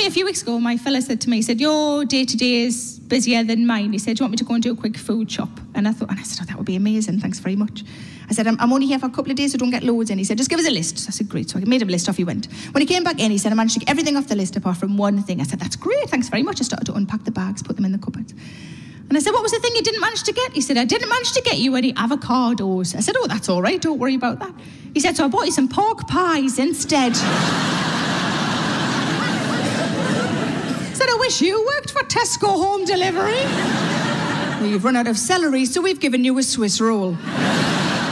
a few weeks ago, my fella said to me, he said, your day-to-day is busier than mine. He said, do you want me to go and do a quick food shop? And I said, oh, that would be amazing. Thanks very much. I said, I'm only here for a couple of days, so don't get loads in. He said, just give us a list. So I said, great. So I made him a list, off he went. When he came back in, he said, I managed to get everything off the list apart from one thing. I said, that's great, thanks very much. I started to unpack the bags, put them in the cupboard. And I said, what was the thing you didn't manage to get? He said, I didn't manage to get you any avocados. I said, oh, that's all right, don't worry about that. He said, so I bought you some pork pies instead. I said, I wish you worked for Tesco Home Delivery. We've run out of celery, so we've given you a Swiss roll.